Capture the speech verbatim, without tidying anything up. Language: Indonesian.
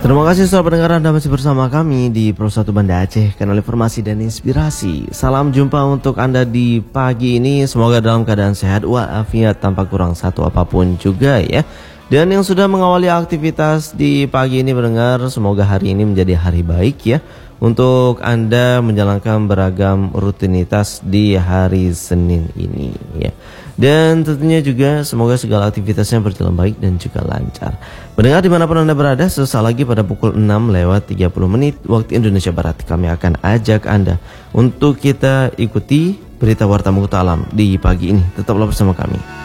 Terima kasih sahabat pendengar, Anda masih bersama kami di Pro satu Banda Aceh, kanal informasi dan inspirasi. Salam jumpa untuk Anda di pagi ini. Semoga dalam keadaan sehat walafiat tanpa kurang satu apapun juga ya. Dan yang sudah mengawali aktivitas di pagi ini pendengar, semoga hari ini menjadi hari baik ya, untuk Anda menjalankan beragam rutinitas di hari Senin ini ya. Dan tentunya juga semoga segala aktivitasnya berjalan baik dan juga lancar. Pendengar dimanapun Anda berada, sesaat lagi pada pukul enam lewat tiga puluh menit waktu Indonesia Barat, kami akan ajak Anda untuk kita ikuti berita Warta Mukhtar Alam di pagi ini. Tetaplah bersama kami.